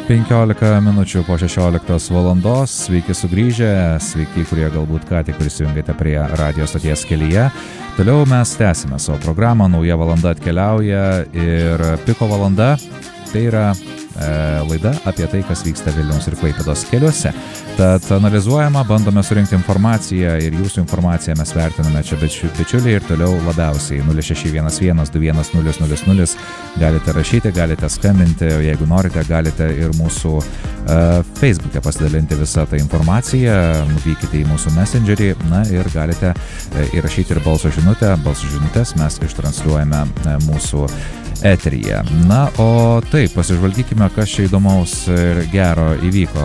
15 minučių po 16 valandos. Sveiki sugrįžę, sveiki, kurie galbūt ką tik prisijungėte prie radio stoties kelyje. Toliau mes tęsime savo programą, nauja valanda atkeliauja ir piko valanda, tai yra laida apie tai, kas vyksta Vilniaus ir Klaipėdos keliuose. Tad analizuojama, bandome surinkti informaciją ir jūsų informaciją mes vertiname čia bičiuliai ir toliau labiausiai 0611210000 galite rašyti, galite skambinti, jeigu norite, galite ir mūsų Facebook'e pasidalinti visą tą informaciją, nuvykite į mūsų messengerį, na ir galite įrašyti ir balso žinutės mes ištransliuojame mūsų eteryje. Na, o taip, pasižvalgykime, kas čia įdomaus ir gero įvyko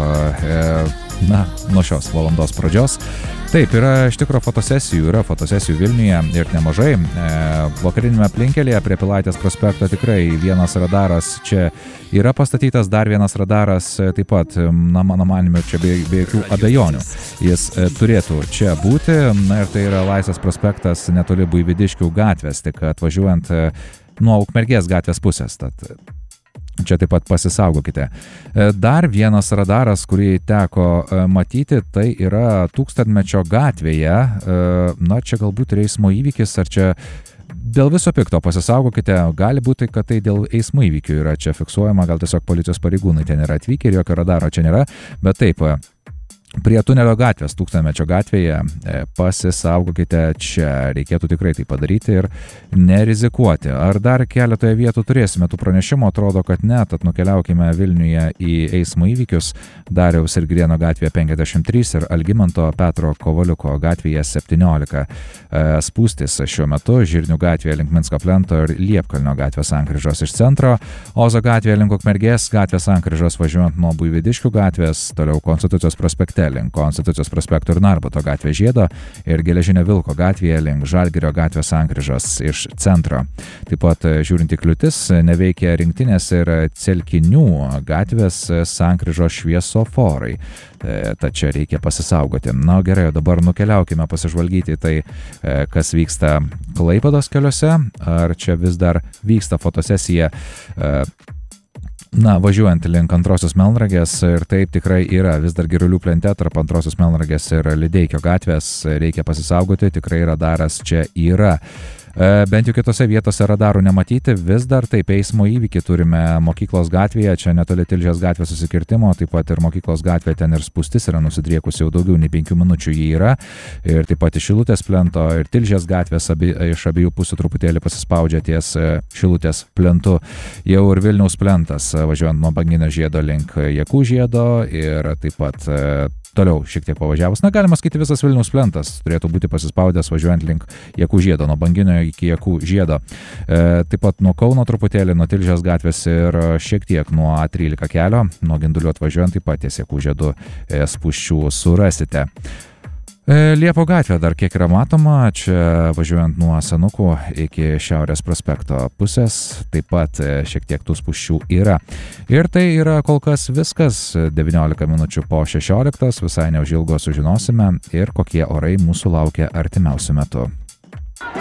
nuo šios valandos pradžios. Taip, yra iš tikro fotosesijų Vilniuje ir nemažai. Vakarinėme aplinkelėje prie Pilaitės prospekto tikrai vienas radaras čia yra pastatytas, dar vienas radaras taip pat, mano manimu, čia be jokių abejonių. Jis turėtų čia būti, na ir tai yra Laisvės prospektas netoli Buivydiškių gatvės, tik atvažiuojant nuo Ukmergės gatvės pusės, tad čia taip pat pasisaugokite. Dar vienas radaras, kurį teko matyti, tai yra Tūkstantmečio gatvėje. Na, čia galbūt ir eismo įvykis, ar čia dėl viso pikto pasisaugokite. Gali būti, kad tai dėl eismo įvykių yra čia fiksuojama, gal tiesiog policijos pareigūnai ten yra atvykę ir jokio radaro čia nėra, bet taip, prie tunelio gatvės, Tūkstantmečio gatvėje, pasisaugokite čia, reikėtų tikrai tai padaryti ir nerizikuoti. Ar dar keletoje vietų turėsime tų pranešimų? Atrodo, kad ne, tad nukeliaukime Vilniuje į eismo įvykius. Dariaus ir Grieno gatvėje 53 ir Algimanto Petro Kovaliuko gatvėje 17. Spūstis šiuo metu Žirnių gatvėje link Minsko plento ir Liepkalnio gatvės sankryžos iš centro, Ozo gatvėje link Ukmergės gatvės sankryžos važiuojant nuo Buivydiškių gatvės, toliau Konstitucijos prospekte link Konstitucijos prospekto ir Narbuto gatvės žiedo ir Geležinio Vilko gatvėje link Žalgirio gatvės sankryžos iš centro. Taip pat žiūrint į kliūtis, neveikia Rinktinės ir Celkinių gatvės sankryžos šviesoforai. Tad čia reikia pasisaugoti. Na gerai, dabar nukeliaukime pasižvalgyti tai, kas vyksta Klaipėdos keliuose. Ar čia vis dar vyksta fotosesija važiuojant link Antrosios Melnragės, ir taip tikrai yra vis dar Girulių plente tarp Antrosios Melnragės ir Lideikio gatvės, reikia pasisaugoti, tikrai radaras čia yra. Bent jau kitose vietose radarų nematyti, vis dar taip eismo įvykį turime Mokyklos gatvėje, čia netoli Tilžės gatvės susikirtimo, taip pat ir Mokyklos gatvė, ten ir spūstis yra nusidriekusi, jau daugiau nei 5 minučių jį yra, ir taip pat iš Šilutės plento ir Tilžės gatvės iš abiejų pusių truputėlį pasispaudžia ties Šilutės plentu. Jau ir Vilniaus plentas, važiuojant nuo Banginio žiedo link Jakų žiedo ir taip pat toliau šiek tiek pavažiavus. Na, galima sakyti, visas Vilniaus plentas turėtų būti pasispaudęs važiuojant link Jakų žiedo, nuo Banginio iki Jakų žiedo. Taip pat nuo Kauno truputėlį, nuo Tilžės gatvės ir šiek tiek nuo A13 kelio, nuo Gindulių atvažiuojant taip pat ties Jakų žiedu spūsčių surasite. Liepo gatvė dar kiek yra matoma, čia važiuojant nuo Senukų iki Šiaurės prospekto pusės, taip pat šiek tiek tų spūsčių yra. Ir tai yra kol kas viskas, 19 minučių po 16, visai neužilgo sužinosime ir kokie orai mūsų laukia artimiausiu metu.